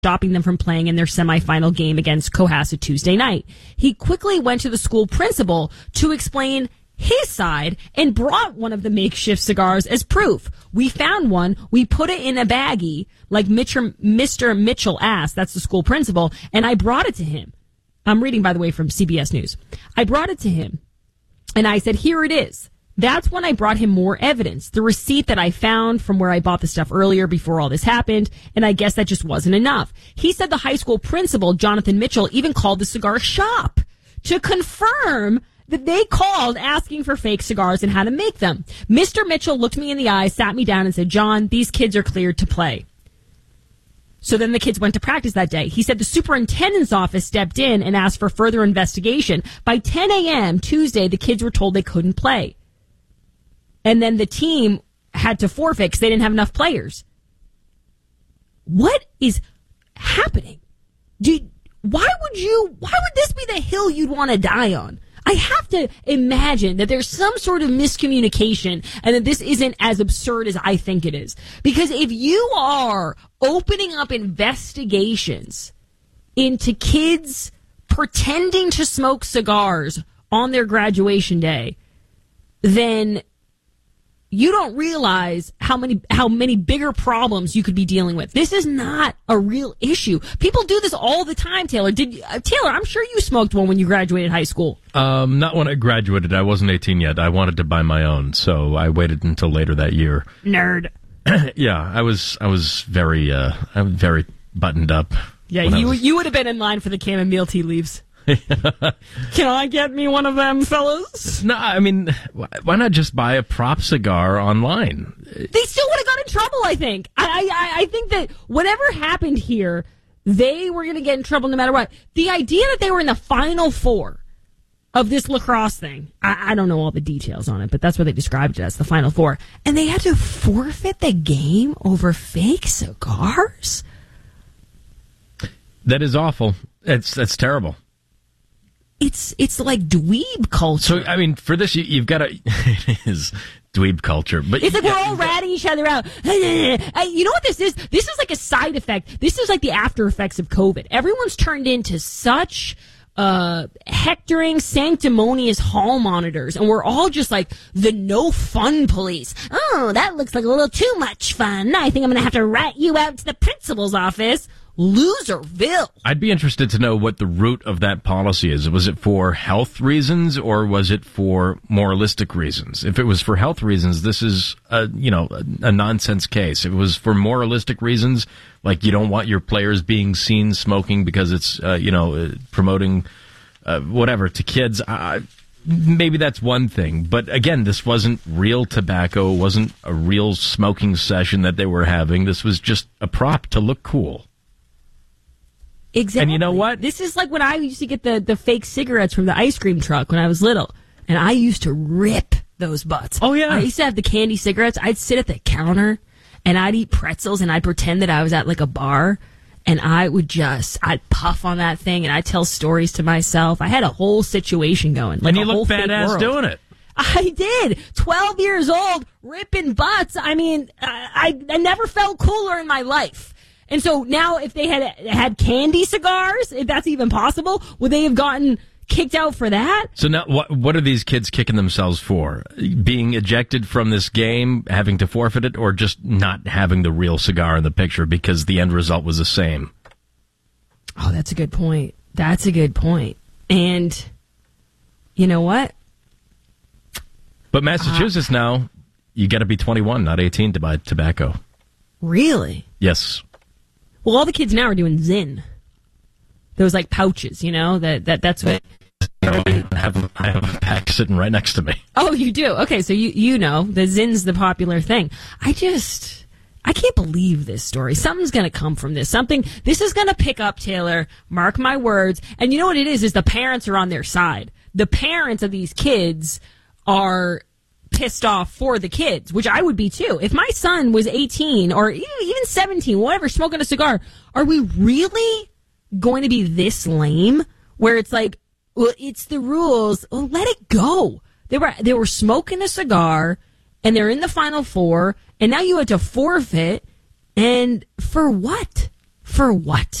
stopping them from playing in their semifinal game against Cohasset Tuesday night. He quickly went to the school principal to explain his side and brought one of the makeshift cigars as proof. We found one. We put it in a baggie like Mr. Mitchell asked. That's the school principal. And I brought it to him. I'm reading, by the way, from CBS News. I brought it to him and I said, here it is. That's when I brought him more evidence. The receipt that I found from where I bought the stuff earlier before all this happened. And I guess that just wasn't enough. He said the high school principal, Jonathan Mitchell, even called the cigar shop to confirm that they called asking for fake cigars and how to make them. Mr. Mitchell looked me in the eye, sat me down and said, John, these kids are cleared to play. So then the kids went to practice that day. He said the superintendent's office stepped in and asked for further investigation. By 10 a.m. Tuesday, the kids were told they couldn't play. And then the team had to forfeit because they didn't have enough players. What is happening? Why would this be the hill you'd want to die on? I have to imagine that there's some sort of miscommunication and that this isn't as absurd as I think it is. Because if you are opening up investigations into kids pretending to smoke cigars on their graduation day, then you don't realize how many bigger problems you could be dealing with. This is not a real issue. People do this all the time, Taylor. Taylor, I'm sure you smoked one when you graduated high school. Not when I graduated. I wasn't 18 yet. I wanted to buy my own, so I waited until later that year. Nerd. Yeah, I was very buttoned up. Yeah, you would have been in line for the chamomile tea leaves. Can I get me one of them, fellas? No, I mean, why not just buy a prop cigar online? They still would have got in trouble, I think. I think that whatever happened here, they were going to get in trouble no matter what. The idea that they were in the Final Four of this lacrosse thing, I don't know all the details on it, but that's what they described it as, the Final Four. And they had to forfeit the game over fake cigars? That is awful. That's terrible. It's like dweeb culture. So, I mean, for this, you've got to... It is dweeb culture. But it's like we're all ratting each other out. You know what this is? This is like a side effect. This is like the after effects of COVID. Everyone's turned into such hectoring, sanctimonious hall monitors, and we're all just like the no fun police. Oh, that looks like a little too much fun. I think I'm going to have to rat you out to the principal's office. Loserville. I'd be interested to know what the root of that policy is. Was it for health reasons or was it for moralistic reasons? If it was for health reasons, this is a nonsense case. If it was for moralistic reasons, like you don't want your players being seen smoking because it's promoting whatever to kids, maybe that's one thing. But again, this wasn't real tobacco, wasn't a real smoking session that they were having. This was just a prop to look cool. Exactly. And you know what? This is like when I used to get the fake cigarettes from the ice cream truck when I was little. And I used to rip those butts. Oh, yeah. I used to have the candy cigarettes. I'd sit at the counter and I'd eat pretzels and I'd pretend that I was at like a bar. And I'd puff on that thing and I'd tell stories to myself. I had a whole situation going. Like and you look badass doing it. I did. 12 years old, ripping butts. I mean, I never felt cooler in my life. And so now if they had candy cigars, if that's even possible, would they have gotten kicked out for that? So now what are these kids kicking themselves for? Being ejected from this game, having to forfeit it, or just not having the real cigar in the picture because the end result was the same? Oh, that's a good point. That's a good point. And you know what? But Massachusetts now, you got to be 21, not 18 to buy tobacco. Really? Yes. Well, all the kids now are doing Zyn. Those like pouches, that's what. I have a pack sitting right next to me. Oh, you do? Okay, so you know the Zyn's the popular thing. I can't believe this story. Something's going to come from this. This is going to pick up, Taylor. Mark my words. And you know what it is the parents are on their side. The parents of these kids are pissed off for the kids, which I would be too. If my son was 18 or even 17, whatever, smoking a cigar, are we really going to be this lame where it's like, well, it's the rules. Well, let it go. They were smoking a cigar and they're in the Final Four and now you had to forfeit. And for what? For what?